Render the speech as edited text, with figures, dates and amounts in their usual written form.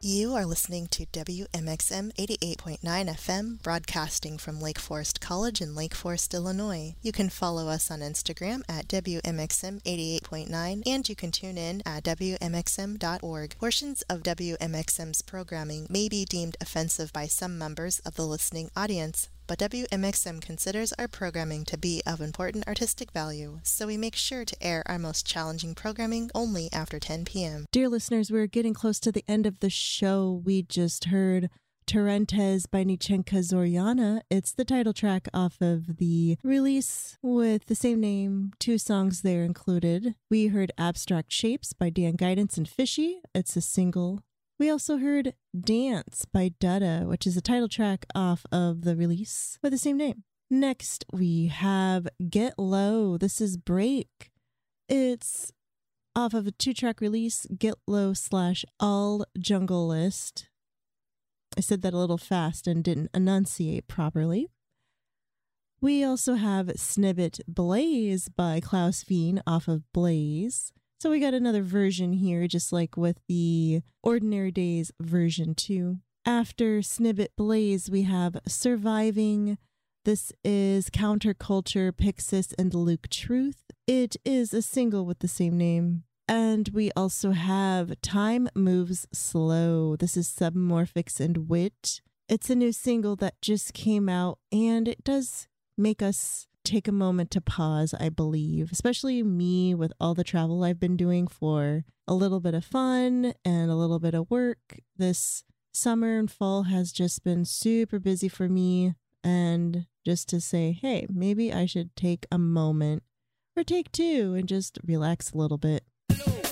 You are listening to WMXM 88.9 FM, broadcasting from Lake Forest College in Lake Forest, Illinois. You can follow us on Instagram at WMXM 88.9, and you can tune in at WMXM.org. Portions of WMXM's programming may be deemed offensive by some members of the listening audience, but WMXM considers our programming to be of important artistic value, so we make sure to air our most challenging programming only after 10 p.m. Dear listeners, we're getting close to the end of the show. We just heard Tarentes by Nichenka Zoriana. It's the title track off of the release with the same name. 2 songs there included. We heard Abstract Shapes by Dan Guidance and Fishy. It's a single. We also heard Dance by Dutta, which is a title track off of the release with the same name. Next, we have Get Low. This is Break. It's off of a 2-track release, Get Low / All Jungle List. I said that a little fast and didn't enunciate properly. We also have Snippet Blaze by Klaus Fiend off of Blaze. So we got another version here, just like with the Ordinary Days version 2. After Snippet Blaze, we have Surviving. This is Counterculture, Pixis, and Luke Truth. It is a single with the same name. And we also have Time Moves Slow. This is Submorphics and Wit. It's a new single that just came out, and it does make us take a moment to pause, I believe, especially me with all the travel I've been doing for a little bit of fun and a little bit of work. This summer and fall has just been super busy for me, and just to say, hey, maybe I should take a moment or take 2 and just relax a little bit.